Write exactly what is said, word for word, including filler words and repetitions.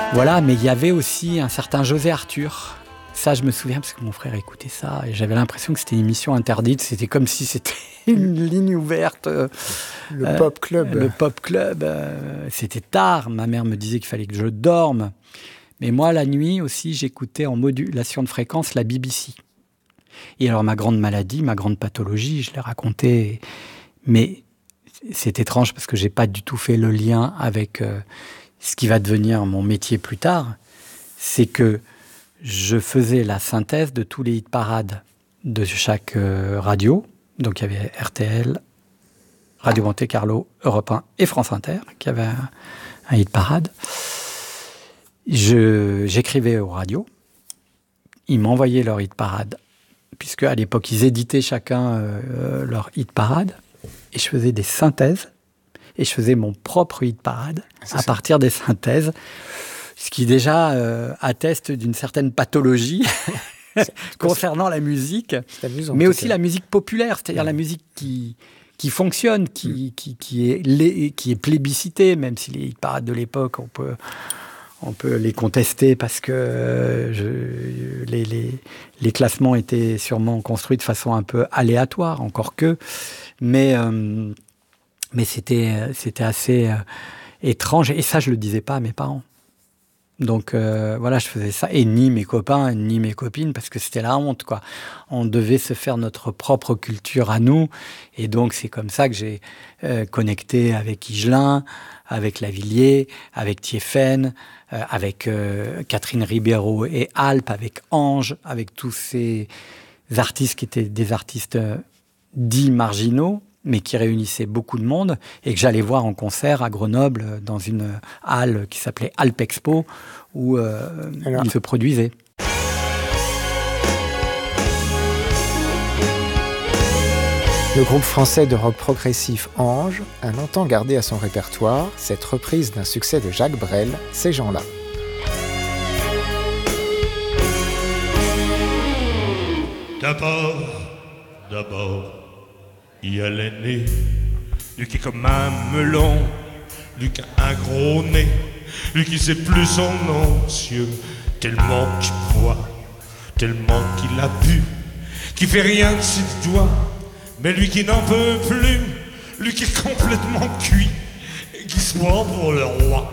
Voilà, mais il y avait aussi un certain José Arthur. Ça, je me souviens parce que mon frère écoutait ça et j'avais l'impression que c'était une émission interdite. C'était comme si c'était une ligne ouverte. Euh, le euh, pop club. Le pop club. Euh, c'était tard. Ma mère me disait qu'il fallait que je dorme. Mais moi, la nuit aussi, j'écoutais en modulation de fréquence la B B C. Et alors, ma grande maladie, ma grande pathologie, je l'ai racontée. Mais c'est étrange parce que j'ai pas du tout fait le lien avec euh, ce qui va devenir mon métier plus tard. C'est que je faisais la synthèse de tous les hit parades de chaque euh, radio. Donc, il y avait R T L, Radio Monte Carlo, Europe un et France Inter, qui avaient un, un hit parade. Je, j'écrivais aux radios. Ils m'envoyaient leur hit parade, puisque à l'époque, ils éditaient chacun euh, leur hit parade. Et je faisais des synthèses. Et je faisais mon propre hit parade c'est à ça. Partir des synthèses. Ce qui déjà euh, atteste d'une certaine pathologie concernant la musique, amusant, mais aussi la musique populaire, c'est-à-dire ouais. la musique qui, qui fonctionne, qui, mm. qui, qui, est les, qui est plébiscitée, même si les parades de l'époque, on peut, on peut les contester parce que je, les, les, les classements étaient sûrement construits de façon un peu aléatoire, encore que, mais, euh, mais c'était, c'était assez euh, étrange, et ça je ne le disais pas à mes parents. Donc euh, voilà, je faisais ça, et ni mes copains, ni mes copines, parce que c'était la honte, quoi. On devait se faire notre propre culture à nous, et donc c'est comme ça que j'ai euh, connecté avec Higelin, avec Lavilliers, avec Thiéfaine, euh, avec euh, Catherine Ribeiro et Alpes, avec Ange, avec tous ces artistes qui étaient des artistes euh, dits marginaux, mais qui réunissait beaucoup de monde, et que j'allais voir en concert à Grenoble, dans une halle qui s'appelait Alpexpo, où euh, Alors... il se produisait. Le groupe français de rock progressif Ange a longtemps gardé à son répertoire cette reprise d'un succès de Jacques Brel, Ces gens-là. D'abord, d'abord, il y a l'aîné, lui qui est comme un melon, lui qui a un gros nez, lui qui sait plus son nom, Dieu, tellement qu'il boit, tellement qu'il a bu, qui fait rien de ses doigts, mais lui qui n'en peut plus, lui qui est complètement cuit, et qui se prend pour le roi.